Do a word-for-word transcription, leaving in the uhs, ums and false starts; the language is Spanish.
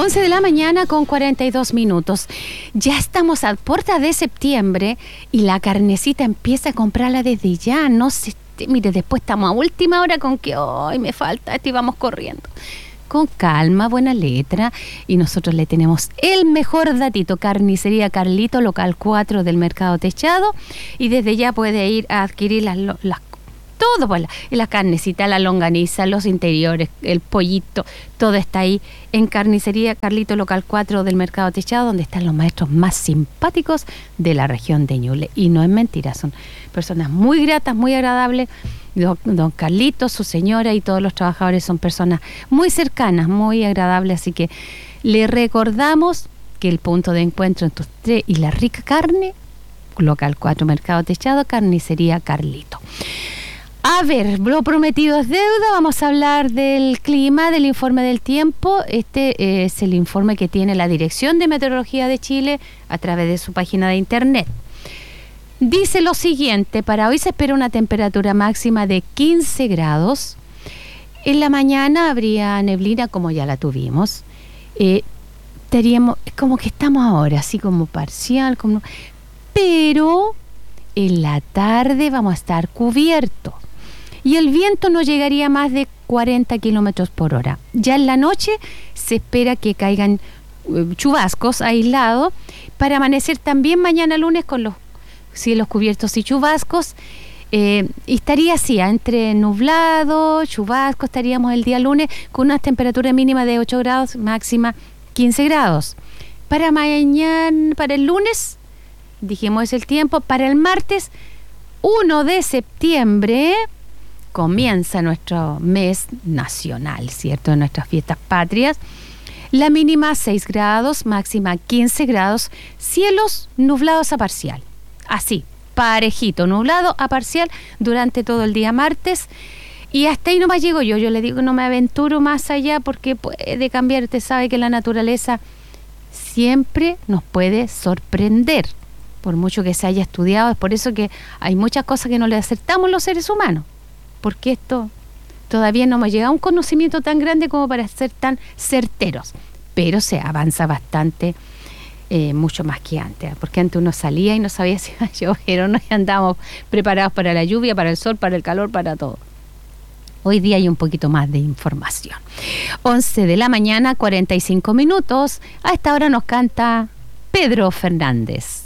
once de la mañana con cuarenta y dos minutos. Ya estamos a puerta de septiembre y la carnecita empieza a comprarla desde ya. No se, mire, después estamos a última hora con que hoy me falta esto y vamos corriendo. Con calma, buena letra, y nosotros le tenemos el mejor datito. Carnicería Carlito, local cuatro del Mercado Techado, y desde ya puede ir a adquirir las, las todo, pues, la, la carnecita, la longaniza, los interiores, el pollito, todo está ahí en Carnicería Carlito, local cuatro del Mercado Techado, donde están los maestros más simpáticos de la región de Ñuble. Y no es mentira, son personas muy gratas, muy agradables. Don, don Carlito, su señora y todos los trabajadores son personas muy cercanas, muy agradables, así que le recordamos que el punto de encuentro entre usted y la rica carne, local cuatro Mercado Techado, Carnicería Carlito. A ver, lo prometido es deuda. Vamos a hablar del clima, del informe del tiempo. Este es el informe que tiene la Dirección de Meteorología de Chile a través de su página de internet. Dice lo siguiente: para hoy se espera una temperatura máxima de quince grados. En la mañana habría neblina, como ya la tuvimos. Eh, estaríamos, como que estamos ahora, así como parcial, como, pero en la tarde vamos a estar cubiertos. Y el viento no llegaría a más de cuarenta kilómetros por hora. Ya en la noche se espera que caigan uh, chubascos aislados para amanecer también mañana lunes con los cielos cubiertos y chubascos. Eh, y estaría así, entre nublado, chubasco, estaríamos el día lunes con una temperatura mínima de ocho grados, máxima quince grados. Para mañana, para el lunes, dijimos es el tiempo, para el martes primero de septiembre, comienza nuestro mes nacional, ¿cierto? De nuestras fiestas patrias. La mínima seis grados, máxima quince grados, cielos nublados a parcial. Así, parejito, nublado a parcial durante todo el día martes. Y hasta ahí nomás llego yo. Yo le digo, no me aventuro más allá porque puede cambiar. Usted sabe que la naturaleza siempre nos puede sorprender, por mucho que se haya estudiado. Es por eso que hay muchas cosas que no le acertamos los seres humanos, porque esto todavía no me llega a un conocimiento tan grande como para ser tan certeros, pero se avanza bastante, eh, mucho más que antes, porque antes uno salía y no sabía si iba a llover o no, y andábamos preparados para la lluvia, para el sol, para el calor, para todo. Hoy día hay un poquito más de información. once de la mañana, cuarenta y cinco minutos. A esta hora nos canta Pedro Fernández.